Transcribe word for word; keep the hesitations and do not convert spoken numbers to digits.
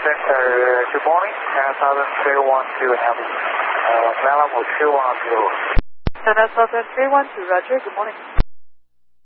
Center, good morning. China Southern three one two Heavy. Uh, Malibu two one zero. China Southern three one two, Roger, good morning.